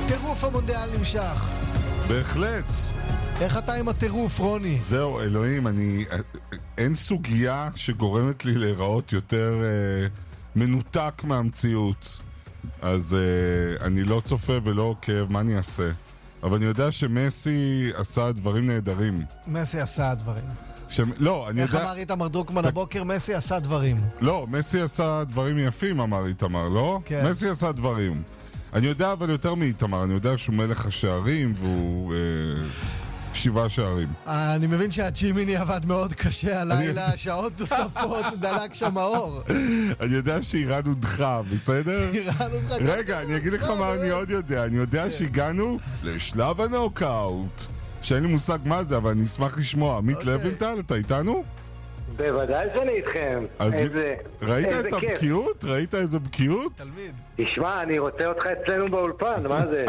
טירוף המונדיאל נמשך. בהחלט. איך אתה עם הטירוף, רוני? זהו, אלוהים, אין סוגיה שגורמת לי להיראות יותר מנותק מהמציאות. אז אני לא צופה ולא עוקב, מה אני אעשה? אבל אני יודע שמסי עשה דברים נהדרים. מסי עשה דברים. לא, אני איך יודע... אמר איתמר דרוקמן הבוקר? מסי עשה דברים. לא, מסי עשה דברים יפים, אמר איתמר, לא? כן. מסי עשה דברים. אני יודע אבל יותר מאיתמר, אני יודע שהוא מלך השערים והוא 7 שערים. אני מבין שהצ'ימיני עבד מאוד קשה הלילה, שעות נוספות, דלק שם האור. אני יודע שאיראן הודחה, בסדר? איראן הודחה. רגע, אני אגיד לך מה אני עוד יודע. אני יודע שהגענו לשלב הנוקאוט. שאין לי מושג מה זה, אבל אני אשמח לשמוע. עמית לבנטל, אתה איתנו? בוודאי שאני איתכם. ראית את הבקיאות? ראית איזה בקיאות? תלמיד. תשמע, אני רוצה אותך אצלנו באולפן, מה זה?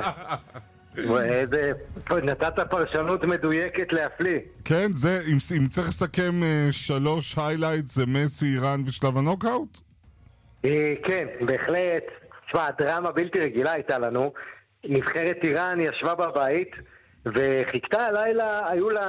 נתת פרשנות מדויקת להפליא. כן, זה, אם צריך לסכם 3 היילייט, זה מסי, איראן ושלב הנוקאוט? כן, בהחלט. תשמע, הדרמה בלתי רגילה הייתה לנו. נבחרת איראן ישבה בבית וחיכתה הלילה,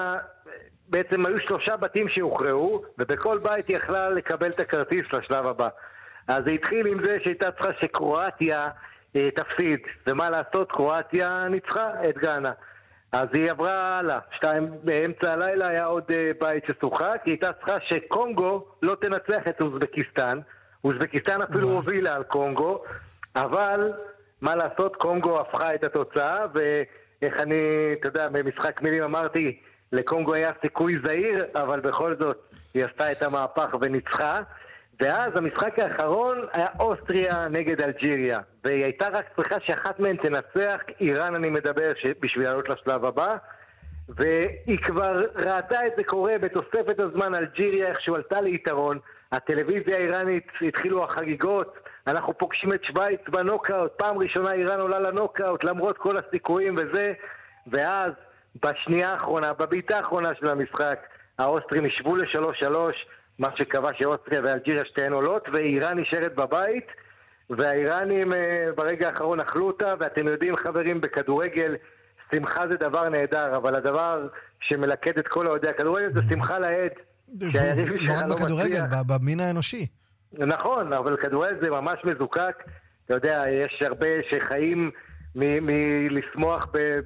בעצם היו 3 בתים שהוכרעו, ובכל בית יכלה לקבל את הכרטיס לשלב הבא. אז זה התחיל עם זה שהייתה צריכה שקרואטיה תפסיד, ומה לעשות, קרואטיה ניצחה את גאנה. אז היא עברה הלאה. 2 באמצע הלילה היה עוד בית ששוחק, היא הייתה צריכה שקונגו לא תנצח את אוזבקיסטן. אוזבקיסטן אפילו הובילה על קונגו, אבל מה לעשות, קונגו הפכה את התוצאה, ואיך אני, אתה יודע, במשחק מילים אמרתי, לקונגו היה סיכוי זהיר, אבל בכל זאת היא עשתה את המהפך וניצחה. ואז המשחק האחרון היה אוסטריה נגד אלג'יריה, והיא הייתה רק צריכה שאחת מהן תנצח, איראן אני מדבר, בשביל לעלות לשלב הבא, והיא כבר ראתה את זה קורה בתוספת הזמן. אלג'יריה איכשהו עלתה ליתרון, הטלוויזיה האיראנית התחילו החגיגות, אנחנו פוגשים את שוויץ בנוקאוט, פעם ראשונה איראן עולה לנוקאוט למרות כל הסיכויים וזה, ואז בשנייה האחרונה, בביתה האחרונה של המשחק, האוסטרים ישבו ל3-3, מה שקבע שאוסטריה ואלג'יריה שתיהן עולות, ואיראן נשארת בבית, והאיראנים ברגע האחרון אכלו אותה, ואתם יודעים חברים, בכדורגל שמחה זה דבר נהדר, אבל הדבר שמלכד את כל אוהדי הכדורגל זה שמחה לעד. לא רק בכדורגל, במין האנושי. נכון, אבל כדורגל זה ממש מזוקק. אתה יודע, יש הרבה שחיים מלשמוח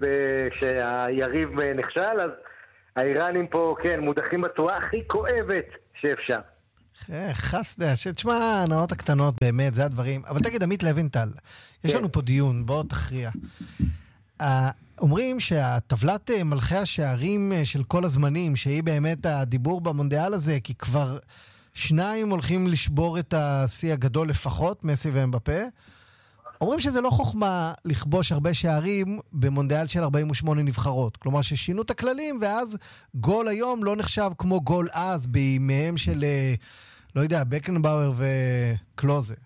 שהיריב נכשל, אז האיראנים פה, כן, מודחים בצורה הכי כואבת שאפשר. חסדה, שתשמע, הנאות הקטנות באמת, זה הדברים. אבל תגיד, עמית לבנטל, יש לנו פה דיון, בוא תכריע. אומרים שהטבלת מלכי השערים של כל הזמנים, שהיא באמת הדיבור במונדיאל הזה, כי כבר 2 הולכים לשבור את השיא הגדול לפחות, מסי ואמבפה, אומרים שזה לא חוכמה לכבוש הרבה שערים במונדיאל של 48 נבחרות. כלומר ששינו את הכללים, ואז גול היום לא נחשב כמו גול אז בימיהם של, לא יודע, בקנבאואר וקלוזה.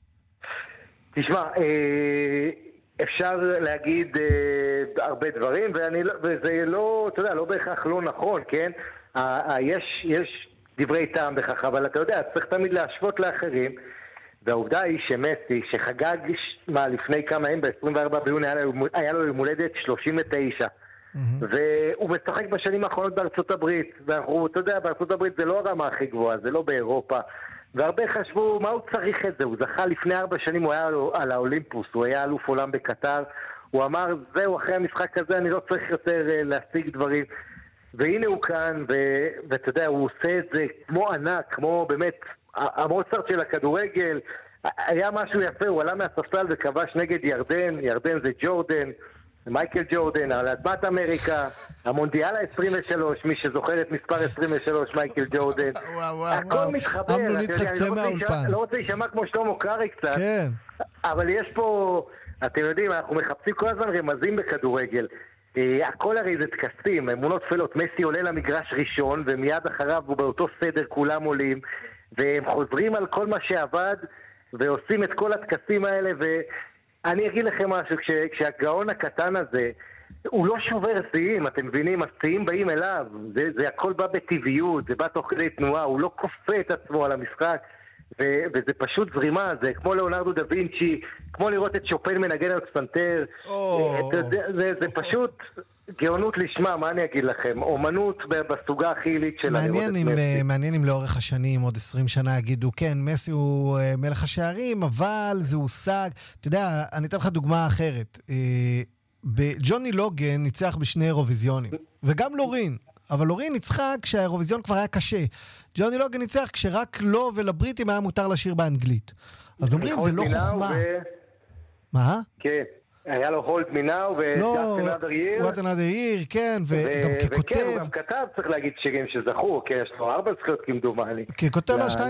תשמע, אפשר להגיד הרבה דברים, וזה לא, אתה יודע, לא בהכרח לא נכון, כן? יש דברי טעם בכך, אבל אתה יודע, צריך תמיד להשוות לאחרים, והעובדה היא שמסי, שחגג לפני כמה ימים, ב-24 ביוני, היה לו יום הולדת 39, והוא משחק בשנים האחרונות בארצות הברית, ואנחנו, אתה יודע, בארצות הברית זה לא הרמה הכי גבוהה, זה לא באירופה, והרבה חשבו, מה הוא צריך את זה? הוא זכה לפני 4 שנים, הוא היה על האולימפוס, הוא היה אלוף עולם בקטר, הוא אמר, זהו, אחרי המשחק הזה אני לא צריך יותר להשיג דברים, והנה הוא כאן, ואתה יודע, הוא עושה את זה כמו ענק, כמו באמת, המוצרט של הכדורגל, היה משהו יפה, הוא עלה מהספסל וכבש נגד ירדן, ירדן זה ג'ורדן, מייקל ג'ורדן, על אדמת אמריקה, המונדיאל ה-23, מי שזוכר את מספר 23, מייקל ג'ורדן, הכל מתחבר, לא רוצה להישמע כמו שלמה קרעי קצת, אבל יש פה, אתם יודעים, אנחנו מחפשים כל הזמן רמזים בכדורגל, הכל הרי זה תקסים, אמונות תפלות, מסי עולה למגרש ראשון, ומיד אחריו הוא באותו סדר כולם עולים, והם חוזרים על כל מה שעבד, ועושים את כל התקסים האלה, ואני אגיד לכם משהו, כשהגאון הקטן הזה, הוא לא שובר שיאים, אתם מבינים, השיאים באים אליו, זה הכל בא בטבעיות, זה בא תוך כדי תנועה, הוא לא כופה את עצמו על המשחק, וזה פשוט זרימה, זה כמו לאונרדו דה וינצ'י, כמו לראות את שופן מנגן על פסנתר, זה פשוט גאונות לשמה, מה אני אגיד לכם? אומנות בסוגה הכי עילית שלה. מעניין אם לאורך השנים, עוד 20 שנה יגידו, כן, מסי הוא מלך השערים, אבל זה הושג. אתה יודע, אני אתן לך דוגמה אחרת. ג'וני לוגן ניצח בשני אירוויזיונים, וגם לורין. אבל לורין ניצחה כשהאירוויזיון כבר היה קשה. ג'וני לוגן ניצח כשרק לו ולבריטים היה מותר לשיר באנגלית. אז אומרים, זה לא חוכמה. מה? כן. היה לו הולד מינאו ו-What another year, כן, וגם ככותב. וכן, הוא גם כתב, צריך להגיד שירים שזכו, כי יש לו 4 זכויות כמדומני. ככותב לו 2.5,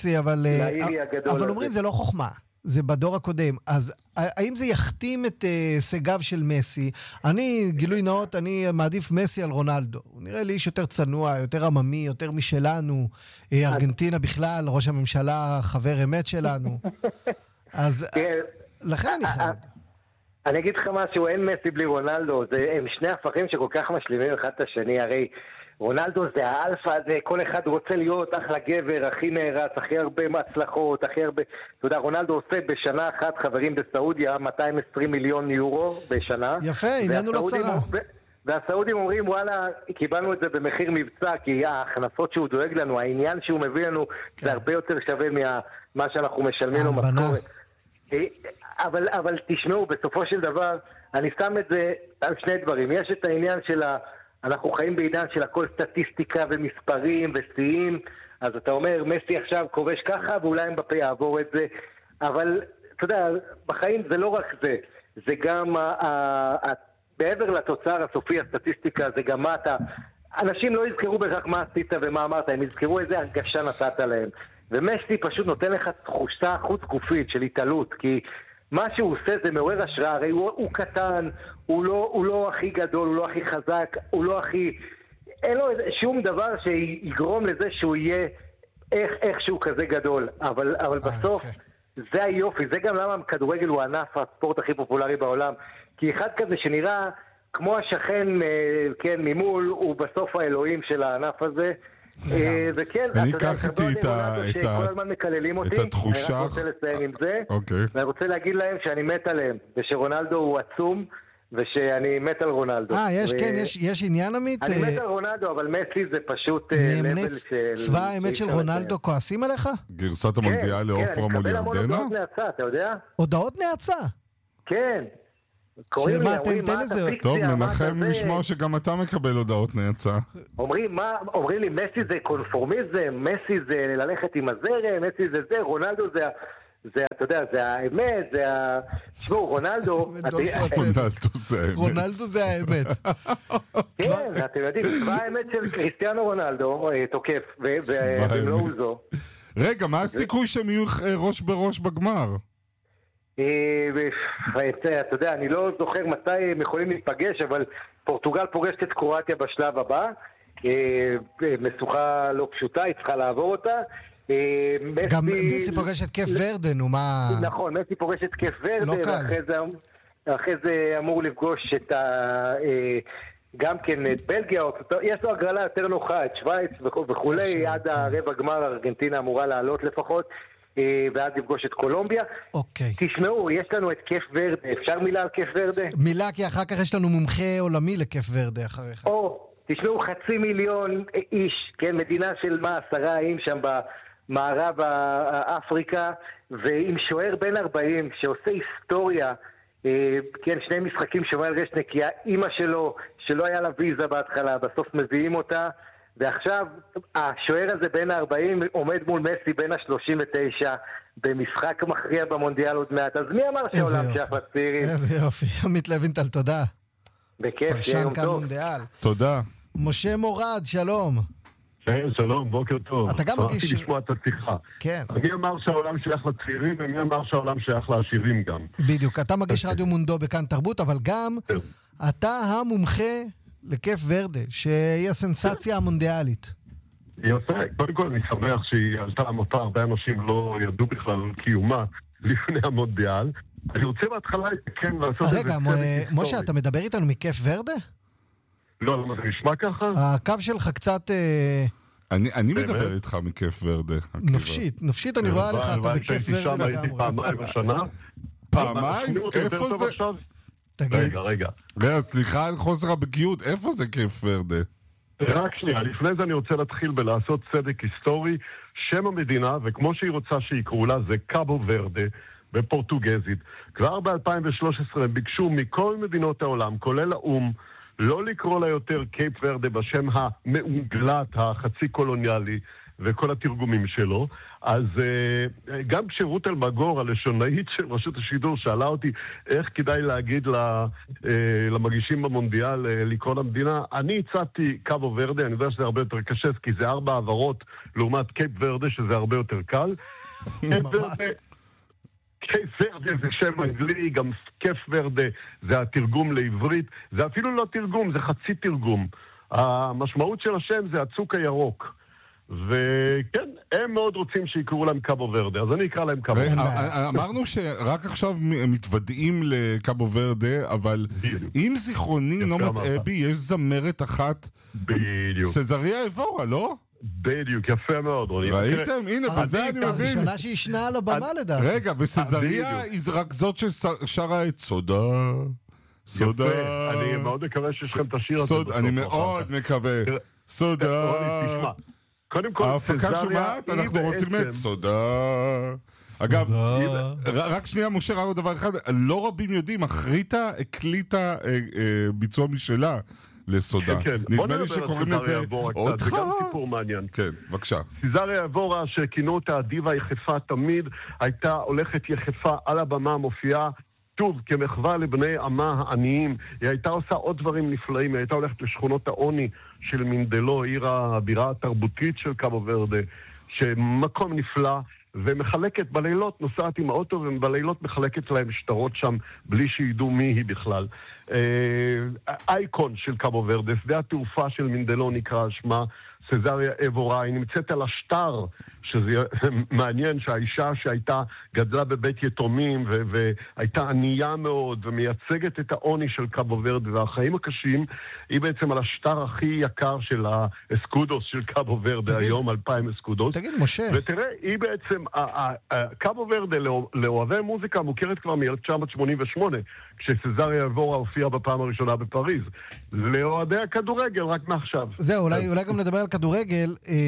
אבל אומרים, זה לא חוכמה. זה בדור הקודם. אז האם זה יכתים את הישגיו של מסי? אני, גילוי נאות, אני מעדיף מסי על רונלדו. הוא נראה לי איש יותר צנוע, יותר עממי, יותר משלנו. ארגנטינה בכלל, ראש הממשלה, חבר אמת שלנו. אז לכן אני חייב. אני אגיד לך משהו, אין מסי בלי רונלדו. הם שני הפכים שכל כך משלימים אחד את השני. הרי רונלדו זה האלפא הזה, כל אחד רוצה להיות אחלה גבר, הכי נערץ, הכי הרבה מהצלחות, הכי הרבה... אתה יודע, רונלדו עושה בשנה אחת חברים בסעודיה 220 מיליון יורו בשנה. יפה, עינינו לצרה. והסעודים אומרים, וואלה, קיבלנו את זה במחיר מבצע, כי ההכנסות שהוא דואג לנו, העניין שהוא מביא לנו, זה הרבה יותר שווה ממה שאנחנו משלמים לו משכורת. אבל תשמעו, בסופו של דבר, אני שם את זה על שני דברים. יש את העניין של אנחנו חיים בעידן של הכל סטטיסטיקה ומספרים ושיאים, אז אתה אומר, מסי עכשיו כובש ככה, ואולי מבפה יעבור את זה, אבל אתה יודע, בחיים זה לא רק זה, זה גם, בעבר לתוצר הסופי, הסטטיסטיקה, זה גם מה אתה, אנשים לא יזכרו בכך מה עשית ומה אמרת, הם יזכרו איזה הרגשה נתת להם, ומסי פשוט נותן לך תחושה חוץ גופית של התעלות, כי מה שהוא עושה זה מעורר השראה, הרי הוא קטן, הוא לא הכי גדול, הוא לא הכי חזק, הוא לא הכי... אין לו שום דבר שיגרום לזה שהוא יהיה איכשהו כזה גדול, אבל בסוף זה היופי, זה גם למה כדורגל הוא ענף הספורט הכי פופולרי בעולם, כי אחד כזה שנראה כמו השכן, כן, ממול, הוא בסוף האלוהים של הענף הזה, וכן, אני אקח איתי את התחושה. אני רוצה לסיים עם זה, ואני רוצה להגיד להם שאני מת עליהם, ושרונלדו הוא עצום, ושאני מת על רונלדו. כן, יש עניין עמית? אני מת על רונלדו, אבל מסי זה פשוט נאמני צבא האמת של רונלדו כועסים עליך? גרסת המונדיאל לעופרה מול ירדנה? כן, אני מקבל המון הודעות נאצה, אתה יודע? הודעות נאצה? כן. קוראים לי, טוב, מנחם לשמוע שגם אתה מקבל הודעות נאצה. אומרים לי, מסי זה קונפורמיזם, מסי זה ללכת עם הזרם, מסי זה זה, רונלדו זה, אתה יודע, זה האמת, זה תשמעו, רונלדו זה האמת. כן, אתם יודעים, צבא האמת של קריסטיאנו רונלדו תוקף, ולא הוא זו. רגע, מה הסיכוי שהם יהיו ראש בראש בגמר? אתה יודע, אני לא זוכר מתי הם יכולים להיפגש, אבל פורטוגל פוגשת את קרואטיה בשלב הבא, משוכה לא פשוטה, היא צריכה לעבור אותה. גם מסי פוגש את קייפ ורדה, נו מה... נכון, מסי פוגש את קייפ ורדה, ואחרי זה אמור לפגוש את גם כן את בלגיה, יש לו הגרלה יותר נוחה, את שוויץ וכולי, עד הרבע גמר ארגנטינה אמורה לעלות לפחות, ואז לפגוש את קולומביה. תשמעו, יש לנו את קייפ ורדה, אפשר מילה על קייפ ורדה? מילה, כי אחר כך יש לנו מומחה עולמי לקייפ ורדה אחריך. תשמעו, 500,000 איש, כן, מדינה של 10 איש שם במערב אפריקה, ועם שוער בן 40 שעושה היסטוריה, כן, 2 משחקים שומר על רשת נקייה, אמא שלו, שלא היה לה ויזה בהתחלה, בסוף מביאים אותה, ועכשיו השוער הזה בין ה-40 עומד מול מסי בין ה-39 במשחק מכריע במונדיאל עוד מעט. אז מי אמר שהעולם שייך לצעירים? איזה יופי. עמית לוינטל, תודה. בכיף, שיהיה יום טוב. תודה. משה מורד, שלום. שלום, בוקר טוב. אתה גם מגיש... רציתי לשמוע את השיחה. כן. מי אמר שהעולם שייך לצעירים ומי אמר שהעולם שייך לעשירים גם. בדיוק. אתה מגיש רדיו מונדו בכאן תרבות, אבל גם אתה המומחה לקייפ ורדה, שהיא הסנסציה המונדיאלית. יפה, קודם כל אני שמח שהיא עלתה עמותה, הרבה אנשים לא ידעו בכלל על קיומה לפני המונדיאל. אני רוצה בהתחלה כן לעשות... רגע, משה, אתה מדבר איתנו מקייפ ורדה? לא, זה נשמע ככה? הקו שלך קצת... אני מדבר איתך מכיף ורדה. נפשית אני רואה לך, אתה בכיף ורדה לגמרי. הייתי פעמיים בשנה. פעמיים? איפה זה? רגע. סליחה על חוסר הבקיאות, איפה זה כיף ורדה? רק שנייה, לפני זה אני רוצה להתחיל בלעשות צדק היסטורי. שם המדינה, וכמו שהיא רוצה שיקראו לה, זה קאבו ורדה, בפורטוגזית. כבר ב-2013 הם ביקשו מכל מדינות העולם, כולל האום, לא לקרוא לה יותר קייפ ורדה בשם המעוגלת, החצי קולוניאלי, וכל התרגומים שלו. אז גם כשרות אלמגור, הלשונאית של רשות השידור, שאלה אותי איך כדאי להגיד למגישים במונדיאל לקרוא למדינה, אני הצעתי קאבו ורדה, אני יודע שזה הרבה יותר קשה, כי זה 4 עברות לעומת קייפ ורדה, שזה הרבה יותר קל. קייפ ורדה זה שם אנגלי, גם קייפ ורדה זה התרגום לעברית, זה אפילו לא תרגום, זה חצי תרגום. המשמעות של השם זה הצוק הירוק. וכן, הם מאוד רוצים שיקראו להם קאבו ורדה, אז אני אקרא להם קאבו ורדה. אמרנו שרק עכשיו מתוודעים לקאבו ורדה, אבל אם זיכרוני לא מטעה בי, יש זמרת אחת, סזריה אבורה, לא? בדיוק, יפה מאוד. ראיתם? הנה, בזה אני מבין. הראשונה שישנה על הבמה לדעת. רגע, וסזריה היא רק זאת ששרה את סודה. סודה. אני מאוד מקווה שיש לכם את השיר הזה. אני מאוד מקווה. סודה. קודם כל, ההפקה שומעת, אנחנו רוצים את סודה. אגב, רק שנייה, משה, רק עוד דבר אחד, לא רבים יודעים, אחריתה הקליטה ביצוע משלה לסודה. נדמה לי שקוראים לזה אותך. זה גם סיפור מעניין. כן, בבקשה. סזריה אבורה, שכינו אותה הדיבה יחפה תמיד, הייתה הולכת יחפה על הבמה, מופיעה שוב, כמחווה לבני עמה העניים. היא הייתה עושה עוד דברים נפלאים, היא הייתה הולכת לשכונות העוני של מינדלו, עיר הבירה התרבותית של קאבו ורדה, שמקום נפלא, ומחלקת בלילות, נוסעת עם האוטו, ובלילות מחלקת להם שטרות שם, בלי שידעו מי היא בכלל. אייקון של קאבו ורדה, שדה התעופה של מינדלו נקרא שמה, סזריה אבורה, היא נמצאת על השטר, שזה מעניין שהאישה גדלה בבית יתומים והייתה ענייה מאוד ומייצגת את העוני של קאבו ורדה והחיים הקשים, היא בעצם על השטר הכי יקר של האסקודוס של קאבו ורדה היום, 2,000 אסקודוס. תגיד, משה. ותראה, היא בעצם, קאבו ורדה לאוהבי מוזיקה מוכרת כבר מ-1988, כשסזריה אבורה הופיעה בפעם הראשונה בפריז. לאוהדי הכדורגל, רק מעכשיו. זהו, אולי גם נדבר על כדורגל.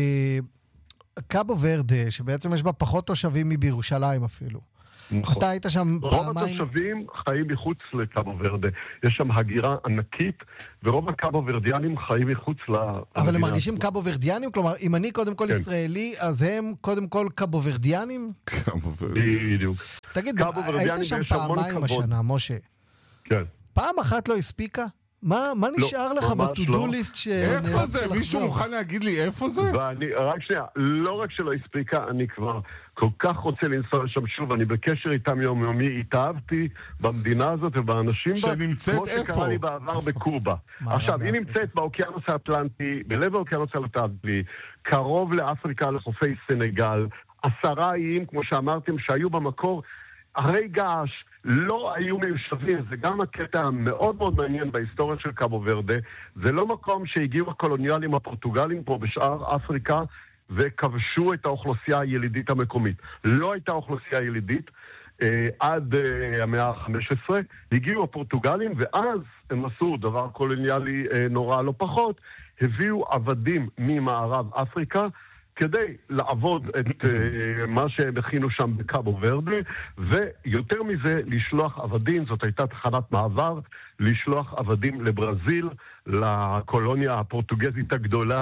קאבו ורדה, שבעצם יש בה פחות תושבים מבירושלים אפילו. נכון. אתה היית שם רוב פעמיים... התושבים חיים מחוץ לקאבו ורדה. יש שם הגירה ענקית, ורוב הקאבו ורדיאנים חיים מחוץ להגירה. אבל הם מרגישים קאבו ורדיאנים? כלומר, אם אני קודם כל ישראלי, אז הם קודם כל קאבו ורדיאנים? קאבו ורדיאנים. בדיוק. תגיד, היית שם פעמיים השנה, משה. כן. פעם אחת לא הספיקה? מה נשאר לך בטודו ליסט שנאלצת לחזור? איפה זה? מישהו מוכן להגיד לי איפה זה? רק שנייה, לא רק שלא הספיקה, אני כבר כל כך רוצה לנסוע לשם שוב, אני בקשר איתם יומיומי, התאהבתי במדינה הזאת ובאנשים בה, שנמצאת איפה? כמו שקרה לי בעבר בקובה. עכשיו, היא נמצאת באוקיינוס האטלנטי, בלב האוקיינוס האטלנטי, קרוב לאפריקה, לחופי סנגל, 10 איים, כמו שאמרתם, שהיו במקור, הרי געש, לא היו מיושבים, זה גם הקטע מאוד מאוד מעניין בהיסטוריה של קאבו ורדה, זה לא מקום שהגיעו הקולוניאלים הפורטוגלים פה בשאר אפריקה וכבשו את האוכלוסייה הילידית המקומית. לא הייתה אוכלוסייה ילידית עד המאה ה-15, הגיעו הפורטוגלים ואז הם עשו דבר קולוניאלי נורא לא פחות, הביאו עבדים ממערב אפריקה, כדי לעבוד את מה שהם הכינו שם בקאבו ורדה, ויותר מזה, לשלוח עבדים, זאת הייתה תחנת מעבר, לשלוח עבדים לברזיל, לקולוניה הפורטוגזית הגדולה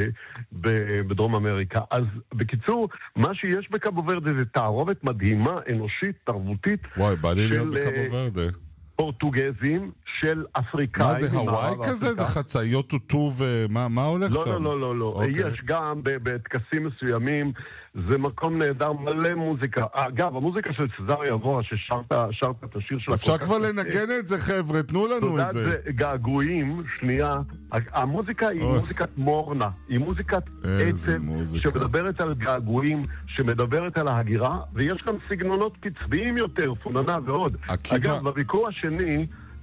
בדרום אמריקה. אז בקיצור, מה שיש בקאבו ורדה זה תערובת מדהימה, אנושית, תרבותית. וואי, בא לי להיות בקאבו ורדה. פורטוגזים של אפריקאים. מה זה, הוואי כזה? זה חצאיות טוטו ומה הולך שם? לא. יש גם בטקסים מסוימים, זה מקום נהדר, מלא מוזיקה. אגב, המוזיקה של סזריה אבורה, ששרת את השיר שלה... אפשר כבר לנגן את זה, חבר'ה, תנו לנו את זה. געגועים, שנייה. המוזיקה היא מוזיקת מורנה, היא מוזיקת עצב, שמדברת על געגועים, שמדברת על ההגירה, ויש גם סגנונות קצביים יותר, פוננה ועוד. אגב, בביקור השני,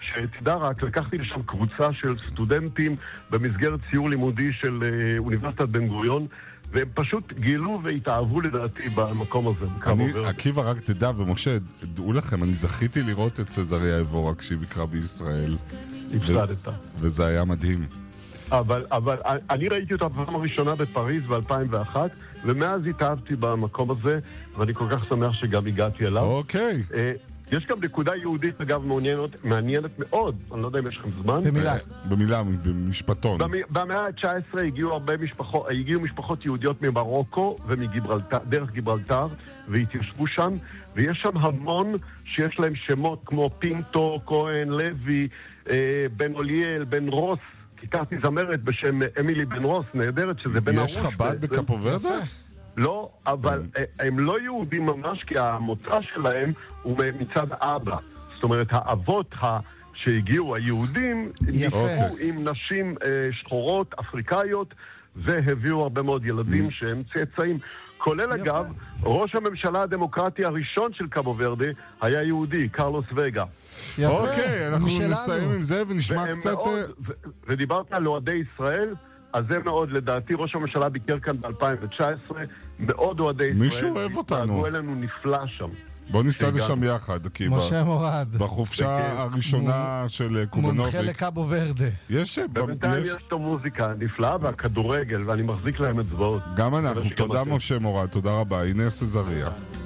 שתדע רק, לקחתי לשם קבוצה של סטודנטים במסגרת סיור לימודי של אוניברסיטת בן גוריון, והם פשוט גילו והתאהבו לדעתי במקום הזה. עקיבא, רק תדע, ומשה, דעו לכם, אני זכיתי לראות את סזריה אבורה כשהיא ביקרה בישראל. הפסדת. וזה היה מדהים. אבל אני ראיתי אותה בפעם הראשונה בפריז ב-2001, ומאז התאהבתי במקום הזה, ואני כל כך שמח שגם הגעתי אליו. אוקיי. יש גם נקודה יהודית, אגב, מעניינת מאוד, אני לא יודע אם יש לכם זמן. במילה. במשפטון. במאה ה-19 הגיעו משפחות יהודיות ממרוקו דרך גיברלטר, והתיישבו שם, ויש שם המון שיש להם שמות כמו פינטו, כהן, לוי, בן אוליאל, בן רוס, הכרתי זמרת בשם אמילי בן רוס, נהדרת, שזה בן הרוס. יש חב"ד בקאפו ורדה? לא, אבל הם לא יהודים ממש, כי המוצא שלהם הוא מצד אבא. זאת אומרת, האבות שהגיעו, היהודים, נפגעו עם נשים שחורות, אפריקאיות, והביאו הרבה מאוד ילדים שהם צאצאים. כולל אגב, ראש הממשלה הדמוקרטי הראשון של קאבו ורדה היה יהודי, קרלוס וגה. אוקיי, אנחנו נסיים עם זה ונשמע קצת... ודיברת על אוהדי ישראל, אז זה מאוד, לדעתי, ראש הממשלה ביקר כאן ב-2019, מאוד אוהדי ישראל. מישהו אוהב אותנו. התנהגו אלינו נפלא שם. בוא ניסע לשם יחד, עקיבא. משה מורד. בחופשה הראשונה של קובנוביק. מומחה לקאבו ורדה. בינתיים יש לו מוזיקה נפלאה והכדורגל, ואני מחזיק להם אצבעות. גם אנחנו. תודה משה מורד, תודה רבה. הנה סזריה.